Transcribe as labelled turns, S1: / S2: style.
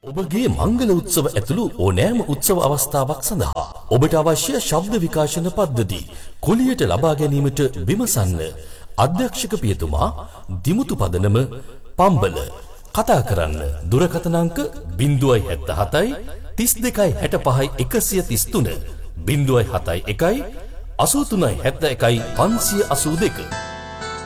S1: ඔබගේ මංගල උත්සව ඇතුළු ඕනෑම උත්සව අවස්ථාවක් සඳහා ඔබට අවශ්‍ය ශබ්ද විකාශන පද්ධති කුලියට ලබා ගැනීමට විමසන්න. අධ්‍යක්ෂක පියතුමා දිමුතු පදනම පම්බල. කතා කරන්න දුරකථන අංක 077 32 65 133 071 83 71 582.